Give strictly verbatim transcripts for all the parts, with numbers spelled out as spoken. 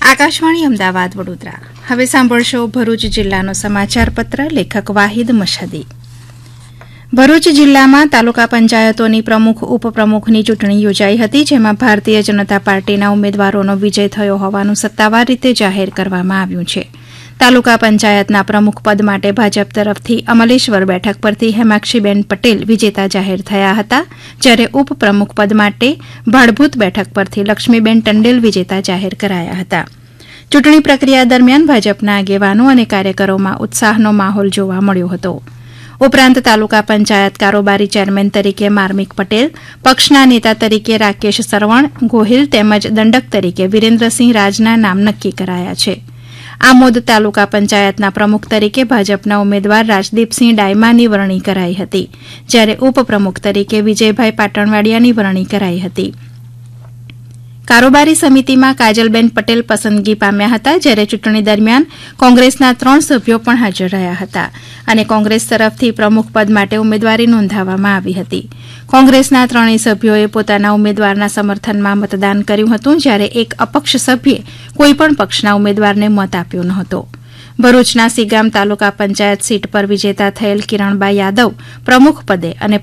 આકાશવાણી અમદાવાદ વડોદરા. હવે સાંભળશો ભરૂચ જિલ્લાનો સમાચાર પત્ર. લેખક વાહિદ મશહદી. ભરૂચ જિલ્લામાં તાલુકા પંચાયતોની પ્રમુખ ઉપપ્રમુખની ચૂંટણી યોજાઈ હતી, જેમાં ભારતીય જનતા પાર્ટીના ઉમેદવારોનો વિજય થયો હોવાનું સત્તાવાર રીતે જાહેર કરવામાં આવ્યું છે. તાલુકા પંચાયતના પ્રમુખ પદ માટે ભાજપ તરફથી અમલેશ્વર બેઠક પરથી હેમાક્ષીબેન પટેલ વિજેતા જાહેર થયા હતા, જ્યારે ઉપપ્રમુખ પદ માટે ભાડભૂત બેઠક પરથી લક્ષ્મીબેન ટંડેલ વિજેતા જાહેર કરાયા હતા. ચૂંટણી પ્રક્રિયા દરમિયાન ભાજપના આગેવાનો અને કાર્યકરોમાં ઉત્સાહનો માહોલ જોવા મળ્યો હતો. ઉપરાંત તાલુકા પંચાયત કારોબારી ચેરમેન તરીકે માર્મિક પટેલ, પક્ષના નેતા તરીકે રાકેશ સરવણ ગોહિલ તેમજ દંડક તરીકે વિરેન્દ્રસિંહ રાજના નામ નક્કી કરાયા છે. આમોદ તાલુકા પંચાયતના પ્રમુખ તરીકે ભાજપના ઉમેદવાર રાજદીપસિંહ ડાયમાની વરણી કરાઈ હતી, જ્યારે ઉપપ્રમુખ તરીકે વિજયભાઈ પાટણવાડિયાની વરણી કરાઈ હતી. કારોબારી સમિતિમાં કાજલબેન પટેલ પસંદગી પામ્યા હતા, જ્યારે ચૂંટણી દરમિયાન કોંગ્રેસના ત્રણ સભ્યો પણ હાજર રહ્યા હતા અને કોંગ્રેસ તરફથી પ્રમુખ પદ માટે ઉમેદવારી નોંધાવવામાં આવી હતી. કોંગ્રેસના ત્રણેય સભ્યોએ પોતાના ઉમેદવારના સમર્થનમાં મતદાન કર્યું હતું, જ્યારે એક અપક્ષ સભ્યે કોઈપણ પક્ષના ઉમેદવારને મત આપ્યો ન હતો. ભરૂચના સીગામ તાલુકા પંચાયત સીટ પર વિજેતા થયેલ કિરણબા યાદવ પ્રમુખ પદે અને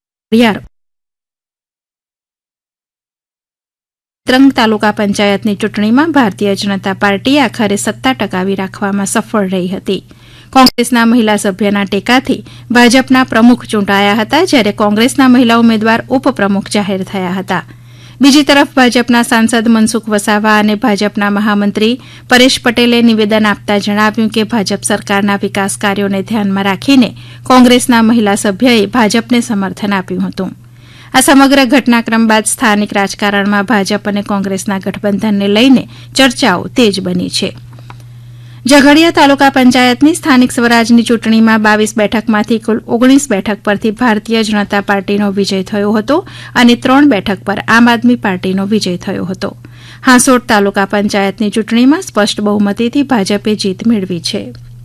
ત્રંગ તાલુકા પંચાયતની ચૂંટણીમાં ભારતીય જનતા પાર્ટી આખરે સત્તા ટકાવી રાખવામાં સફળ રહી હતી. કોંગ્રેસના મહિલા સભ્યના ટેકાથી ભાજપના પ્રમુખ ચૂંટાયા હતા, જ્યારે કોંગ્રેસના મહિલા ઉમેદવાર ઉપપ્રમુખ જાહેર થયા હતા. બીજી તરફ ભાજપના સાંસદ મનસુખ વસાવા અને ભાજપના મહામંત્રી પરેશ પટેલે નિવેદન આપતા જણાવ્યું કે ભાજપ સરકારના વિકાસ કાર્યોને ધ્યાનમાં રાખીને કોંગ્રેસના મહિલા સભ્યએ ભાજપને સમર્થન આપ્યું હતું. આ સમગ્ર ઘટનાક્રમ બાદ સ્થાનિક રાજકારણમાં ભાજપ અને કોંગ્રેસના ગઠબંધનને લઈને ચર્ચાઓ તેજ બની છે. ઝઘડિયા તાલુકા પંચાયતની સ્થાનિક સ્વરાજની ચૂંટણીમાં બાવીસ બેઠકમાંથી કુલ ઓગણીસ બેઠક પરથી ભારતીય જનતા પાર્ટીનો વિજય થયો હતો અને ત્રણ બેઠક પર આમ આદમી પાર્ટીનો વિજય થયો હતો. હાંસોટ તાલુકા પંચાયતની ચૂંટણીમાં સ્પષ્ટ બહુમતીથી ભાજપે જીત મેળવી છે.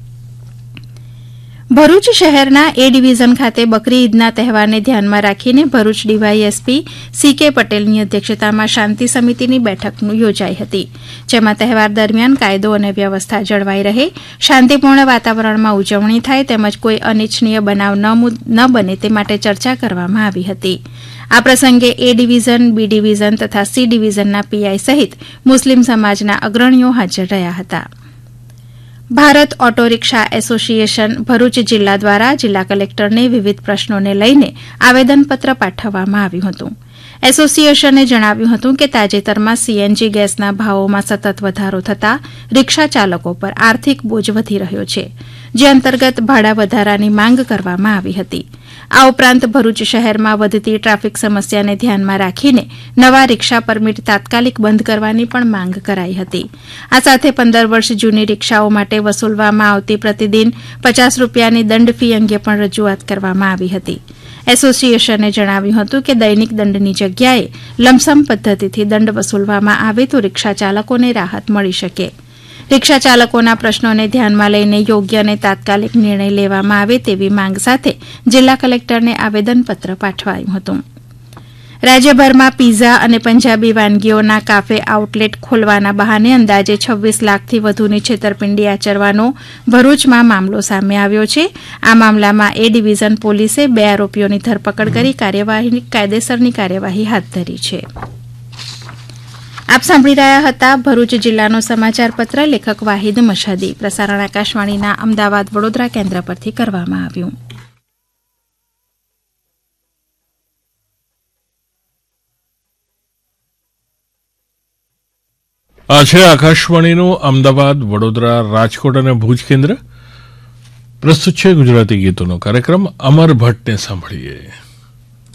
ભરૂચ શહેરના એ ડિવિઝન ખાતે બકરી ઈદના તહેવારને ધ્યાનમાં રાખીને ભરૂચ ડીવાયએસપી સી કે પટેલની અધ્યક્ષતામાં શાંતિ સમિતિની બેઠક યોજાઈ હતી, જેમાં તહેવાર દરમિયાન કાયદો અને વ્યવસ્થા જળવાઈ રહે, શાંતિપૂર્ણ વાતાવરણમાં ઉજવણી થાય તેમજ કોઈ અનિચ્છનીય બનાવ ન બને તે માટે ચર્ચા કરવામાં આવી હતી. આ પ્રસંગે એ ડિવિઝન, બી ડિવિઝન તથા સી ડિવિઝનના પીઆઈ સહિત મુસ્લિમ સમાજના અગ્રણીઓ હાજર રહ્યા હતા. Bharat auto rickshaw association Bharuch જિલ્લા દ્વારા જિલ્લા કલેક્ટરને વિવિધ પ્રશ્નોને લઈને આવેદનપત્ર પાઠવવામાં આવ્યું હતું. એસોસિએશને જણાવ્યું હતું કે તાજેતરમાં સીએનજી ગેસના ભાવોમાં સતત વધારો થતાં રિક્ષા ચાલકો પર આર્થિક બોજ વધી રહ્યો છે, જે અંતર્ગત ભાડા વધારાની માંગ કરવામાં આવી હતી. આ ઉપરાંત ભરૂચ શહેરમાં વધતી ટ્રાફિક સમસ્યાને ધ્યાનમાં રાખીને નવા રિક્ષા પરમીટ તાત્કાલિક બંધ કરવાની પણ માંગ કરાઈ હતી. આ સાથે પંદર વર્ષ જૂની રિક્ષાઓ માટે વસૂલવામાં આવતી પ્રતિદિન પચાસ રૂપિયાની દંડ ફી અંગે પણ રજૂઆત કરવામાં આવી હતી. એસોસિએશને જણાવ્યું હતું કે દૈનિક દંડની જગ્યાએ લમસમ પદ્ધતિથી દંડ વસૂલવામાં આવે તો રિક્ષા ચાલકોને રાહત મળી શકે. રિક્ષા ચાલકોના પ્રશ્નોને ધ્યાનમાં લઈને યોગ્ય અને તાત્કાલિક નિર્ણય લેવામાં આવે તેવી માંગ સાથે જિલ્લા કલેક્ટરને આવેદનપત્ર પાઠવાયું હતું. રાજ્યભરમાં પીઝા અને પંજાબી વાનગીઓના કાફે આઉટલેટ ખોલવાના બહાને અંદાજે છવ્વીસ લાખથી વધુની છેતરપિંડી આચરવાનો ભરૂચમાં મામલો સામે આવ્યો છે. આ મામલામાં એ ડિવિઝન પોલીસે બે આરોપીઓની ધરપકડ કરી કાર્યવાહી કાયદેસરની કાર્યવાહી હાથ ધરી છે. આપ સાંભળી રહ્યા હતા ભરૂચ જિલ્લાનો સમાચાર પત્ર. લેખક વાહિદ મશહદી. પ્રસારણ આકાશવાણીના અમદાવાદ વડોદરા કેન્દ્ર પરથી કરવામાં આવ્યું. આ છે આકાશવાણીનું અમદાવાદ, વડોદરા, રાજકોટ અને ભુજ કેન્દ્ર. પ્રસ્તુત છે ગુજરાતી ગીતોનો કાર્યક્રમ. અમર ભટ્ટને સાંભળીએ.